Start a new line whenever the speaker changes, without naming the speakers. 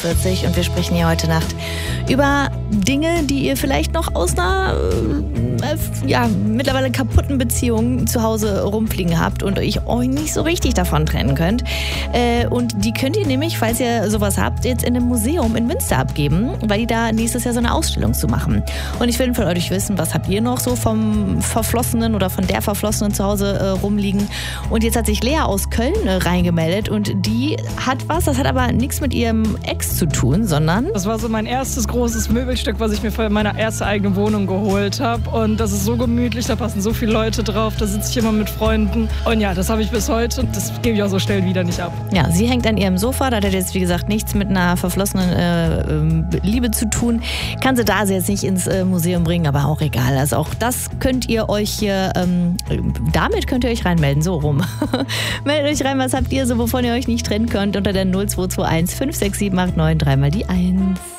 45 und wir sprechen hier heute Nacht über Dinge, die ihr vielleicht noch aus einer mittlerweile kaputten Beziehung zu Hause rumfliegen habt und euch nicht so richtig davon trennen könnt. Und die könnt ihr nämlich, falls ihr sowas habt, jetzt in einem Museum in Münster abgeben, weil die da nächstes Jahr so eine Ausstellung zu machen. Und ich will von euch wissen, was habt ihr noch so vom Verflossenen oder von der Verflossenen zu Hause rumliegen? Und jetzt hat sich Lea aus Köln reingemeldet und die hat was, das hat aber nichts mit ihrem Ex zu tun, sondern...
Das war so mein erstes großes Möbelstück, was ich mir für meine erste eigene Wohnung geholt habe. Und das ist so gemütlich, da passen so viele Leute drauf, da sitze ich immer mit Freunden. Und ja, das habe ich bis heute und das gebe ich auch so schnell wieder nicht ab.
Ja, sie hängt an ihrem Sofa, da hat jetzt wie gesagt nichts mit einer verflossenen Liebe zu tun. Kann sie da jetzt nicht ins Museum bringen, aber auch egal. Also auch das könnt ihr euch hier, damit könnt ihr euch reinmelden, so rum. Meldet euch rein, was habt ihr so, wovon ihr euch nicht trennen könnt, unter der 0221 56789 3 mal die 1.